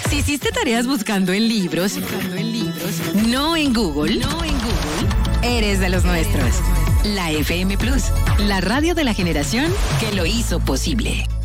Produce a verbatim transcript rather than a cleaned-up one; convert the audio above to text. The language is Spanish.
Si hiciste tareas buscando en libros, buscando en libros, no en Google, no en Google, eres de los nuestros. La F M Plus, la radio de la generación que lo hizo posible.